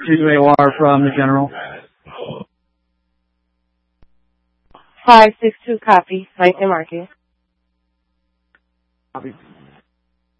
AOR from the General. 562 copy. Site and market. Copy.